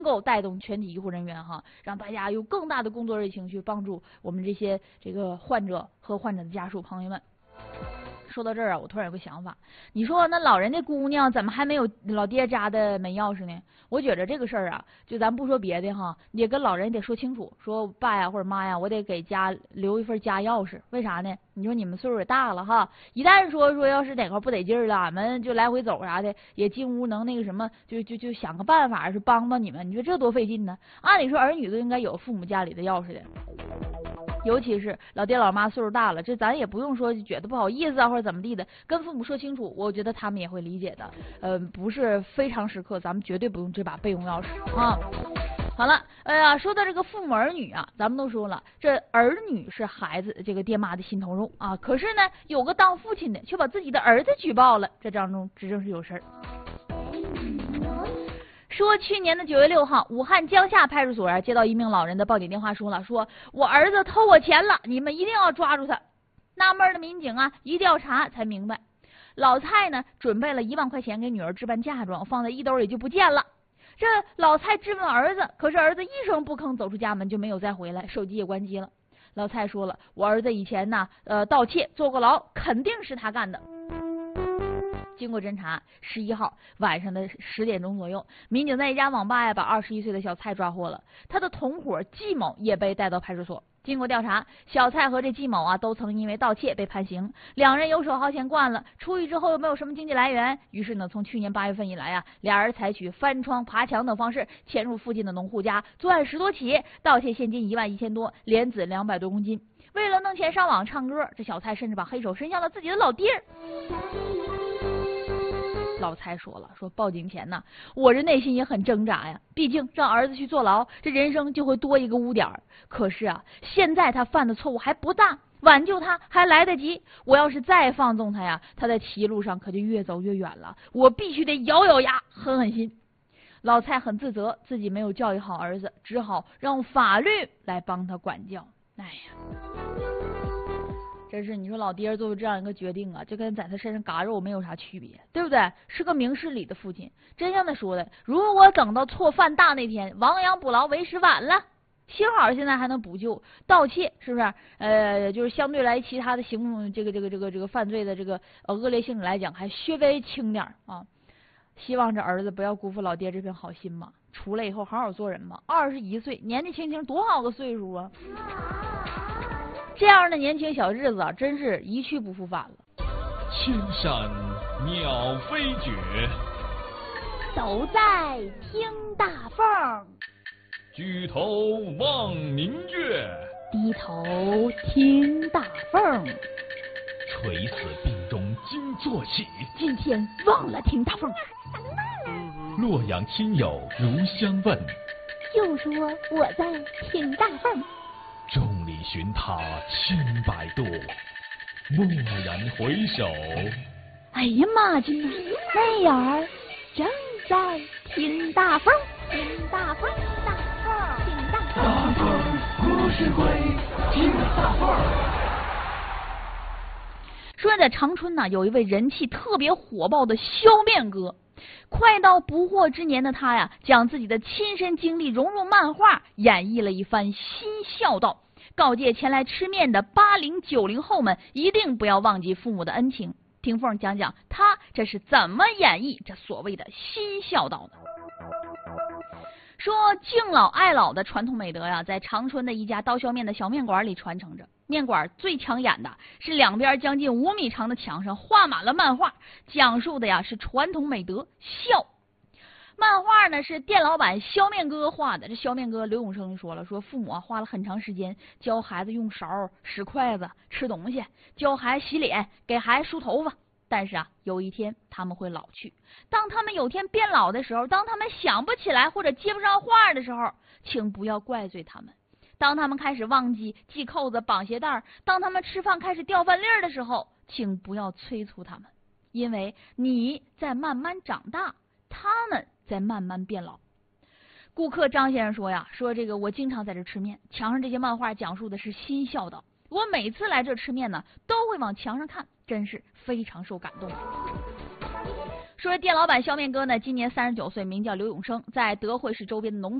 够带动全体医护人员哈，让大家有更大的工作热情去帮助我们这个患者和患者的家属朋友们。说到这儿啊，我突然有个想法，你说那老人家姑娘怎么还没有老爹家的门钥匙呢？我觉着这个事儿啊，就咱不说别的哈，你跟老人得说清楚，说爸呀或者妈呀，我得给家留一份家钥匙，为啥呢？你说你们岁数也大了哈，一旦说要是哪块不得劲儿了，俺们就来回走啥的，也进屋能那个什么，就想个办法是帮帮你们，你说这多费劲呢？按理说儿女都应该有父母家里的钥匙的。尤其是老爹老妈岁数大了，这咱也不用说觉得不好意思啊或者怎么地的，跟父母说清楚，我觉得他们也会理解的。不是非常时刻，咱们绝对不用这把备用钥匙啊。好了，说到这个父母儿女啊，咱们都说了，这儿女是孩子这个爹妈的心头肉啊。可是呢，有个当父亲的却把自己的儿子举报了，这当中指定是有事儿。说去年的9月6号，武汉江夏派出所接到一名老人的报警电话，说我儿子偷我钱了，你们一定要抓住他。纳闷的民警啊，一调查才明白，老蔡呢准备了1万块钱给女儿置办嫁妆，放在衣兜里就不见了。这老蔡质问儿子，可是儿子一声不吭走出家门就没有再回来，手机也关机了。老蔡说了，我儿子以前呢盗窃坐过牢，肯定是他干的。经过侦查，11号晚上的10点钟左右，民警在一家网吧呀把21岁的小蔡抓获了，他的同伙季某也被带到派出所。经过调查，小蔡和这季某啊都曾因为盗窃被判刑，两人游手好闲惯了，出狱之后又没有什么经济来源，于是呢，从去年8月份以来啊，俩人采取翻窗、爬墙等方式潜入附近的农户家，作案10多起，盗窃现金11000多，莲子200多公斤。为了弄钱上网唱歌，这小蔡甚至把黑手伸向了自己的老爹。老蔡说报警前呢，我这内心也很挣扎呀，毕竟让儿子去坐牢，这人生就会多一个污点。可是啊，现在他犯的错误还不大，挽救他还来得及。我要是再放纵他呀，他在歧路上可就越走越远了。我必须得咬咬牙，狠狠心。老蔡很自责，自己没有教育好儿子，只好让法律来帮他管教。哎呀，真是你说老爹做出这样一个决定啊，就跟在他身上嘎肉没有啥区别，对不对？是个明事理的父亲。真像他说的，如果等到错犯大那天，亡羊补牢为时晚了。幸好现在还能补救，盗窃是不是？就是相对来其他的这个犯罪的这个恶劣性质来讲，还稍微轻点啊。希望这儿子不要辜负老爹这片好心嘛，出来以后好好做人嘛。21岁，年纪轻轻多好个岁数啊！这样的年轻小日子啊，真是一去不复返了。 青山鸟飞绝， 都在听大凤。 举头望明月， 低头听大凤。 垂死病中惊坐起， 今天忘了听大凤。 洛阳亲友如相问， 又说我在听大凤。 众里寻他千百度，蓦然回首。 哎呀妈亲呐，那眼儿正在听大凤，听大凤，大凤，听大凤。 大凤故事会，听大凤。 说在长春呢，有一位人气特别火爆的削面哥。快到不惑之年的他呀，将自己的亲身经历融入漫画，演绎了一番新孝道，告诫前来吃面的80、90后们一定不要忘记父母的恩情。听凤讲讲他这是怎么演绎这所谓的新孝道的。说敬老爱老的传统美德呀，在长春的一家刀削面的小面馆里传承着。面馆最抢眼的是两边将近5米长的墙上画满了漫画，讲述的呀是传统美德孝。漫画呢是店老板削面哥画的，这削面哥刘永生说了，说父母花了很长时间教孩子用勺、使筷子、吃东西，教孩子洗脸，给孩子梳头发。但是啊，有一天他们会老去。当他们有天变老的时候，当他们想不起来或者接不上话的时候，请不要怪罪他们。当他们开始忘记系扣子、绑鞋带，当他们吃饭开始掉饭粒儿的时候，请不要催促他们，因为你在慢慢长大，他们在慢慢变老。顾客张先生说呀，说这个我经常在这吃面，墙上这些漫画讲述的是新孝道，我每次来这吃面呢，都会往墙上看，真是非常受感动。 说店老板削面哥呢，今年39岁，名叫刘永生，在德惠市周边的农